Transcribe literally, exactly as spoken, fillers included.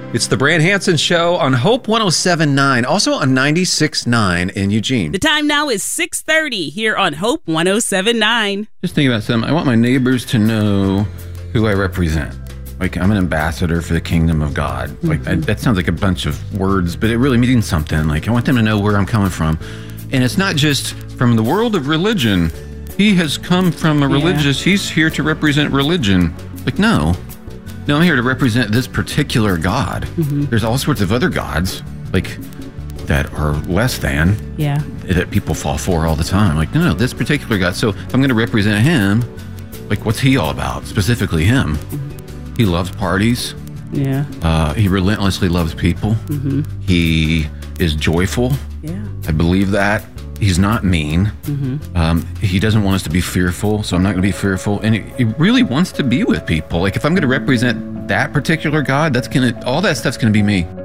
It's the Brand Hansen Show on Hope one oh seven point nine, also on ninety-six point nine in Eugene. The time now is six thirty here on Hope one oh seven point nine. Just think about something. I want my neighbors to know who I represent. Like, I'm an ambassador for the kingdom of God. Like, mm-hmm. I, that sounds like a bunch of words, but it really means something. Like, I want them to know where I'm coming from. And it's not just from the world of religion. He has come from a religious, yeah. He's here to represent religion. Like, no. No, I'm here to represent this particular God. Mm-hmm. There's all sorts of other gods, like, that are less than. Yeah. That people fall for all the time. Like, no, no, this particular God. So if I'm going to represent him, like, what's he all about? Specifically him. Mm-hmm. He loves parties. Yeah. Uh, he relentlessly loves people. Mm-hmm. He is joyful. Yeah. I believe that. He's not mean. Mm-hmm. Um, he doesn't want us to be fearful, so I'm not going to be fearful. And he, he really wants to be with people. Like, if I'm going to represent that particular God, that's going to, all that stuff's going to be me.